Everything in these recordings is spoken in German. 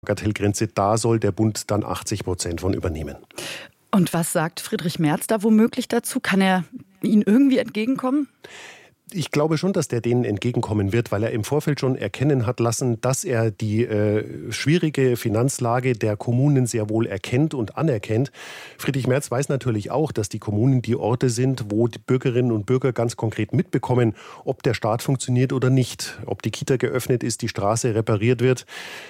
Bagatellgrenze, da soll der Bund dann 80% von übernehmen. Und was sagt Friedrich Merz da womöglich dazu? Kann er Ihnen irgendwie entgegenkommen? Ich glaube schon, dass der denen entgegenkommen wird, weil er im Vorfeld schon erkennen hat lassen, dass er die schwierige Finanzlage der Kommunen sehr wohl erkennt und anerkennt. Friedrich Merz weiß natürlich auch, dass die Kommunen die Orte sind, wo die Bürgerinnen und Bürger ganz konkret mitbekommen, ob der Staat funktioniert oder nicht, ob die Kita geöffnet ist, die Straße repariert wird,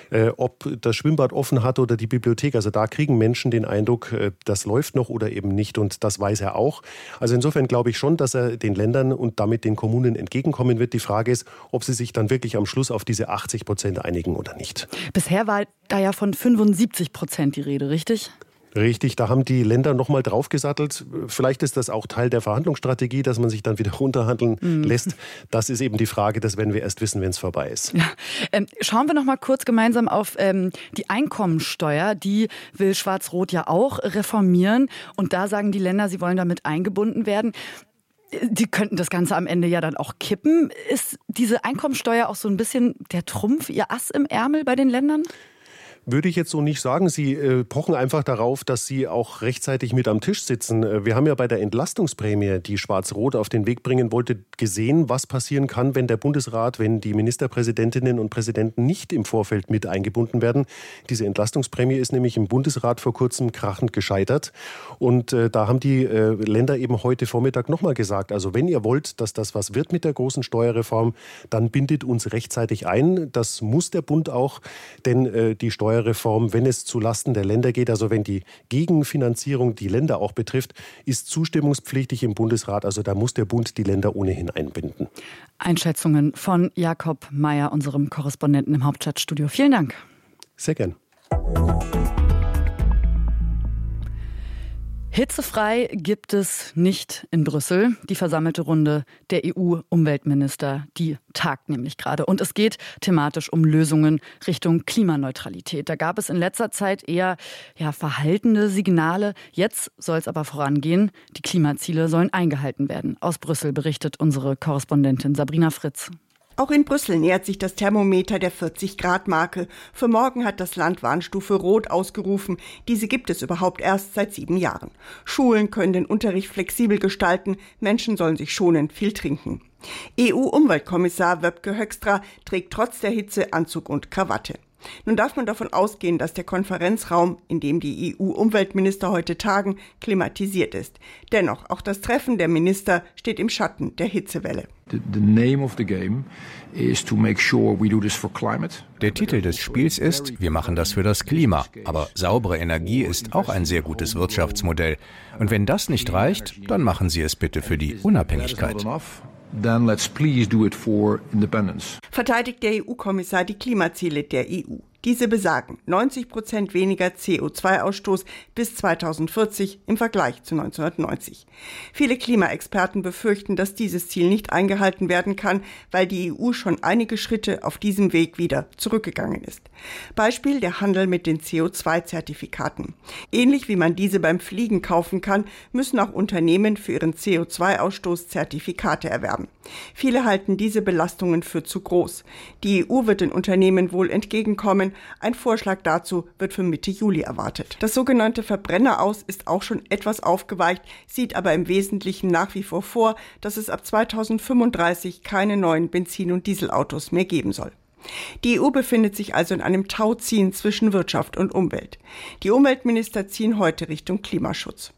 ob das Schwimmbad offen hat oder die Bibliothek. Also da kriegen Menschen den Eindruck, das läuft noch oder eben nicht, und das weiß er auch. Also insofern glaube ich schon, dass er den Ländern und damit den Kommunen entgegenkommen wird. Die Frage ist, ob sie sich dann wirklich am Schluss auf diese 80% einigen oder nicht. Bisher war da ja von 75% die Rede, richtig? Richtig, da haben die Länder nochmal draufgesattelt. Vielleicht ist das auch Teil der Verhandlungsstrategie, dass man sich dann wieder runterhandeln lässt. Das ist eben die Frage, das werden wir erst wissen, wenn es vorbei ist. Ja. Schauen wir noch mal kurz gemeinsam auf die Einkommensteuer. Die will Schwarz-Rot ja auch reformieren. Und da sagen die Länder, sie wollen damit eingebunden werden. Die könnten das Ganze am Ende ja dann auch kippen. Ist diese Einkommensteuer auch so ein bisschen der Trumpf, ihr Ass im Ärmel bei den Ländern? Würde ich jetzt so nicht sagen. Sie pochen einfach darauf, dass Sie auch rechtzeitig mit am Tisch sitzen. Wir haben ja bei der Entlastungsprämie, die Schwarz-Rot auf den Weg bringen wollte, gesehen, was passieren kann, wenn der Bundesrat, wenn die Ministerpräsidentinnen und Präsidenten nicht im Vorfeld mit eingebunden werden. Diese Entlastungsprämie ist nämlich im Bundesrat vor kurzem krachend gescheitert. Und da haben die Länder eben heute Vormittag nochmal gesagt, also wenn ihr wollt, dass das was wird mit der großen Steuerreform, dann bindet uns rechtzeitig ein. Das muss der Bund auch, denn die Steuerreform, wenn es zu Lasten der Länder geht, also wenn die Gegenfinanzierung die Länder auch betrifft, ist zustimmungspflichtig im Bundesrat. Also da muss der Bund die Länder ohnehin einbinden. Einschätzungen von Jakob Mayer, unserem Korrespondenten im Hauptstadtstudio. Vielen Dank. Sehr gern. Hitzefrei gibt es nicht in Brüssel. Die versammelte Runde der EU-Umweltminister, die tagt nämlich gerade. Und es geht thematisch um Lösungen Richtung Klimaneutralität. Da gab es in letzter Zeit eher verhaltene Signale. Jetzt soll es aber vorangehen. Die Klimaziele sollen eingehalten werden. Aus Brüssel berichtet unsere Korrespondentin Sabrina Fritz. Auch in Brüssel nähert sich das Thermometer der 40-Grad-Marke. Für morgen hat das Land Warnstufe Rot ausgerufen. Diese gibt es überhaupt erst seit 7 Jahren. Schulen können den Unterricht flexibel gestalten. Menschen sollen sich schonen, viel trinken. EU-Umweltkommissar Wöpke Hoekstra trägt trotz der Hitze Anzug und Krawatte. Nun darf man davon ausgehen, dass der Konferenzraum, in dem die EU-Umweltminister heute tagen, klimatisiert ist. Dennoch, auch das Treffen der Minister steht im Schatten der Hitzewelle. Der Titel des Spiels ist, wir machen das für das Klima. Aber saubere Energie ist auch ein sehr gutes Wirtschaftsmodell. Und wenn das nicht reicht, dann machen Sie es bitte für die Unabhängigkeit. Then let's please do it for independence. Verteidigt der EU-Kommissar die Klimaziele der EU. Diese besagen 90% weniger CO2-Ausstoß bis 2040 im Vergleich zu 1990. Viele Klimaexperten befürchten, dass dieses Ziel nicht eingehalten werden kann, weil die EU schon einige Schritte auf diesem Weg wieder zurückgegangen ist. Beispiel der Handel mit den CO2-Zertifikaten. Ähnlich wie man diese beim Fliegen kaufen kann, müssen auch Unternehmen für ihren CO2-Ausstoß Zertifikate erwerben. Viele halten diese Belastungen für zu groß. Die EU wird den Unternehmen wohl entgegenkommen. Ein Vorschlag dazu wird für Mitte Juli erwartet. Das sogenannte Verbrenneraus ist auch schon etwas aufgeweicht, sieht aber im Wesentlichen nach wie vor, dass es ab 2035 keine neuen Benzin- und Dieselautos mehr geben soll. Die EU befindet sich also in einem Tauziehen zwischen Wirtschaft und Umwelt. Die Umweltminister ziehen heute Richtung Klimaschutz.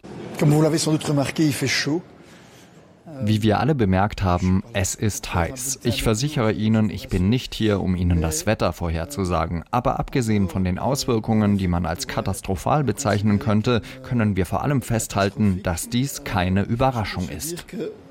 Wie wir alle bemerkt haben, es ist heiß. Ich versichere Ihnen, ich bin nicht hier, um Ihnen das Wetter vorherzusagen. Aber abgesehen von den Auswirkungen, die man als katastrophal bezeichnen könnte, können wir vor allem festhalten, dass dies keine Überraschung ist.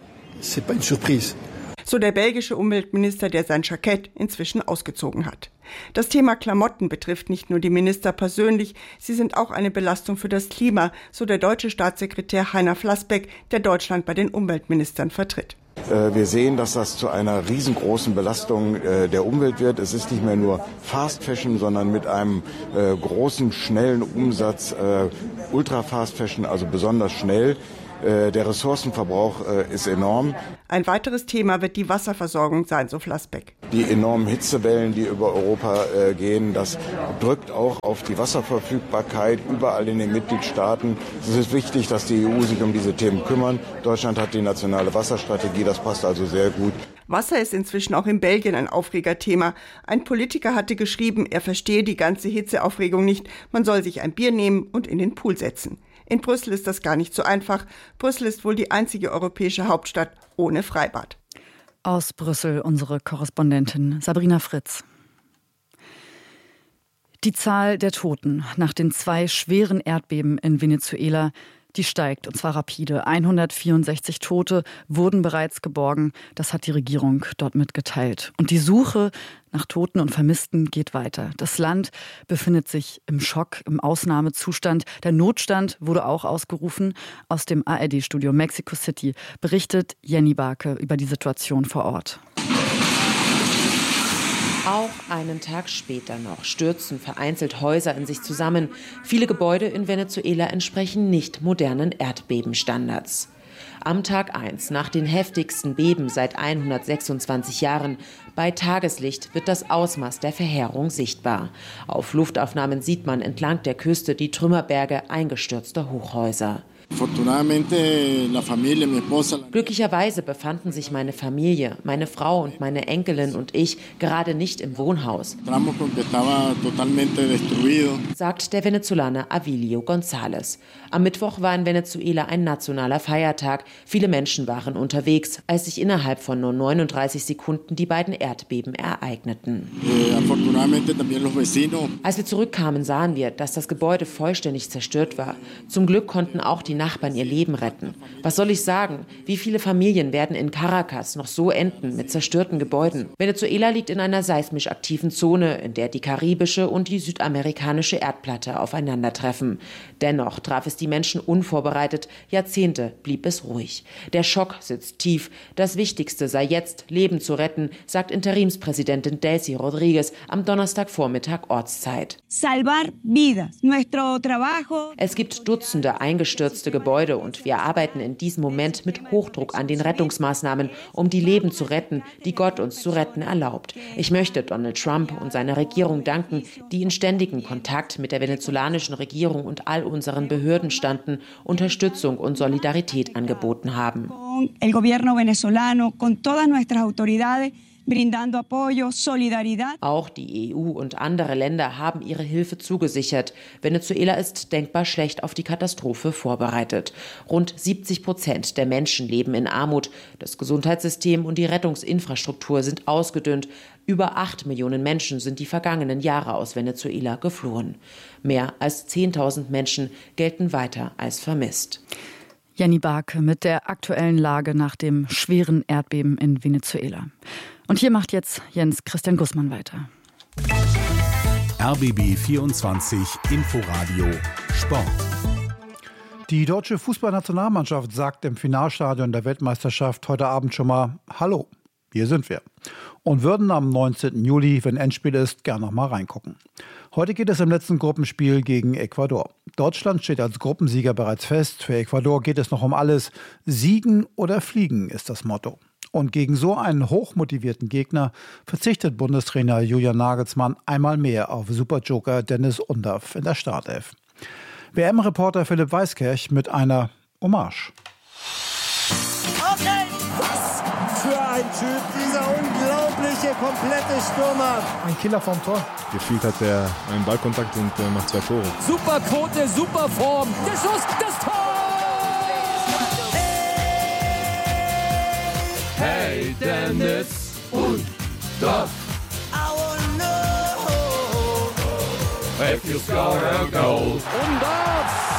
So der belgische Umweltminister, der sein Jackett inzwischen ausgezogen hat. Das Thema Klamotten betrifft nicht nur die Minister persönlich, sie sind auch eine Belastung für das Klima, so der deutsche Staatssekretär Heiner Flassbeck, der Deutschland bei den Umweltministern vertritt. Wir sehen, dass das zu einer riesengroßen Belastung der Umwelt wird. Es ist nicht mehr nur Fast Fashion, sondern mit einem großen, schnellen Umsatz Ultra Fast Fashion, also besonders schnell. Der Ressourcenverbrauch ist enorm. Ein weiteres Thema wird die Wasserversorgung sein, so Flassbeck. Die enormen Hitzewellen, die über Europa gehen, das drückt auch auf die Wasserverfügbarkeit überall in den Mitgliedstaaten. Es ist wichtig, dass die EU sich um diese Themen kümmert. Deutschland hat die nationale Wasserstrategie, das passt also sehr gut. Wasser ist inzwischen auch in Belgien ein Aufregerthema. Ein Politiker hatte geschrieben, er verstehe die ganze Hitzeaufregung nicht. Man soll sich ein Bier nehmen und in den Pool setzen. In Brüssel ist das gar nicht so einfach. Brüssel ist wohl die einzige europäische Hauptstadt ohne Freibad. Aus Brüssel unsere Korrespondentin Sabrina Fritz. Die Zahl der Toten nach den 2 schweren Erdbeben in Venezuela, die steigt, und zwar rapide. 164 Tote wurden bereits geborgen. Das hat die Regierung dort mitgeteilt. Und die Suche nach Toten und Vermissten geht weiter. Das Land befindet sich im Schock, im Ausnahmezustand. Der Notstand wurde auch ausgerufen. Aus dem ARD-Studio Mexico City berichtet Jenny Barke über die Situation vor Ort. Auch einen Tag später noch stürzen vereinzelt Häuser in sich zusammen. Viele Gebäude in Venezuela entsprechen nicht modernen Erdbebenstandards. Am Tag 1 nach den heftigsten Beben seit 126 Jahren. Bei Tageslicht wird das Ausmaß der Verheerung sichtbar. Auf Luftaufnahmen sieht man entlang der Küste die Trümmerberge eingestürzter Hochhäuser. Glücklicherweise befanden sich meine Familie, meine Frau und meine Enkelin und ich gerade nicht im Wohnhaus, sagt der Venezolaner Avilio González. Am Mittwoch war in Venezuela ein nationaler Feiertag. Viele Menschen waren unterwegs, als sich innerhalb von nur 39 Sekunden die beiden Erdbeben ereigneten. Als wir zurückkamen, sahen wir, dass das Gebäude vollständig zerstört war. Zum Glück konnten auch die Nachbarn ihr Leben retten. Was soll ich sagen? Wie viele Familien werden in Caracas noch so enden mit zerstörten Gebäuden? Venezuela liegt in einer seismisch aktiven Zone, in der die karibische und die südamerikanische Erdplatte aufeinandertreffen. Dennoch traf es die Menschen unvorbereitet. Jahrzehnte blieb es ruhig. Der Schock sitzt tief. Das Wichtigste sei jetzt, Leben zu retten, sagt Interimspräsidentin Delcy Rodriguez am Donnerstagvormittag Ortszeit. Salvar vidas. Nuestro trabajo. Es gibt Dutzende eingestürzte Gebäude und wir arbeiten in diesem Moment mit Hochdruck an den Rettungsmaßnahmen, um die Leben zu retten, die Gott uns zu retten erlaubt. Ich möchte Donald Trump und seiner Regierung danken, die in ständigem Kontakt mit der venezolanischen Regierung und all unseren Behörden standen, Unterstützung und Solidarität angeboten haben. El gobierno venezolano con todas nuestras autoridades brindando apoyo, solidaridad. Auch die EU und andere Länder haben ihre Hilfe zugesichert. Venezuela ist denkbar schlecht auf die Katastrophe vorbereitet. Rund 70% der Menschen leben in Armut. Das Gesundheitssystem und die Rettungsinfrastruktur sind ausgedünnt. Über 8 Millionen Menschen sind die vergangenen Jahre aus Venezuela geflohen. Mehr als 10.000 Menschen gelten weiter als vermisst. Jenny Barke mit der aktuellen Lage nach dem schweren Erdbeben in Venezuela. Und hier macht jetzt Jens Christian Gussmann weiter. RBB 24 Inforadio Sport. Die deutsche Fußballnationalmannschaft sagt im Finalstadion der Weltmeisterschaft heute Abend schon mal Hallo, hier sind wir. Und würden am 19. Juli, wenn Endspiel ist, gern noch mal reingucken. Heute geht es im letzten Gruppenspiel gegen Ecuador. Deutschland steht als Gruppensieger bereits fest. Für Ecuador geht es noch um alles. Siegen oder fliegen ist das Motto. Und gegen so einen hochmotivierten Gegner verzichtet Bundestrainer Julian Nagelsmann einmal mehr auf Superjoker Dennis Undaff in der Startelf. WM-Reporter Philipp Weiskirch mit einer Hommage. Okay, was für ein Typ, dieser unglaubliche, komplette Stürmer. Ein Killer vom Tor. Gefühlt hat er einen Ballkontakt und macht 2 Tore. Super Quote, super Form. Der Schuss, das Tor! Hey Dennis Undaff. If you score a goal. Undaff!